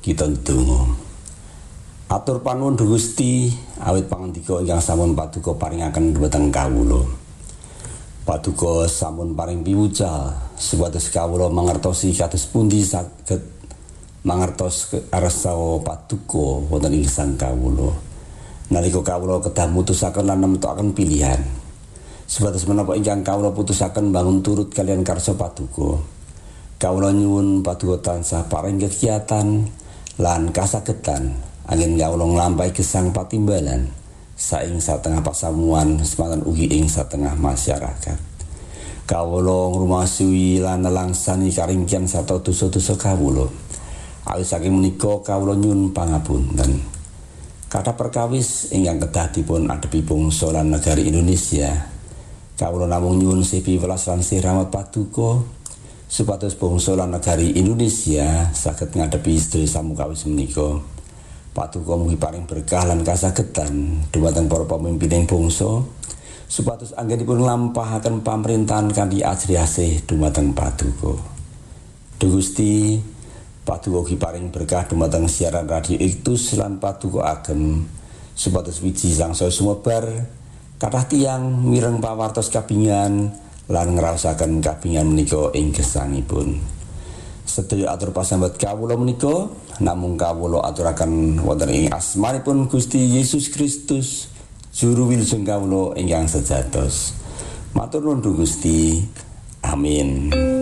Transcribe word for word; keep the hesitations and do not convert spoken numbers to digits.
kita ndonga. Atur panuwun Gusti awit pangandika ingkang sampun paduka paringaken dhumateng kawula. Paduka sampun paring piwucal supados kawula mangertosi kados pundi saged mangertos arsa paduka wonten ing sang kawula. Nalika kawula kedah mutusaken lan nemtokaken pilihan. Supados menapa ingkang kawula putusaken bangun turut kalian karsa paduka. Kawula nyuwun paduka tansah paring kegiatan lan kasagedan angin kawula nglampahi gesang patimbalan saing satengah pasamuan semanten ugi ing satengah masyarakat. Kawula ngrumasui lan nelangsani karingkian sarta dosa-dosa kawula. Awit saking menika kawula nyuwun pangapunten. Kathah perkawis ingkang kedah dipun adepi bangsa lan negari Indonesia. Kawula namung nyuwun sih piwelas lan sih rahmat paduka supados bangsa lan negari Indonesia saged ngadepi sedaya samukawis menika. Paduka mugi paring berkah lan kasagedan dhumateng para pamimpin bangsa supados anggenipun nglampahaken pamerintahan kanthi ajri-asih dhumateng paduka. Duh Gusti, paduka ugi paring berkah dhumateng siaran radio Iktus lan paduka agem supados wiji sangsaya sumebar kathah tiyang mireng pawartos kabingan lan ngraosaken kabingan menika ing gesangipun. Sedaya atur pasambat kawula menika namung kawula aturaken wonten ing asmanipun Gusti Yesus Kristus juru wilujeng kawula ingkang sejatos. Matur nuwun Gusti. Amin.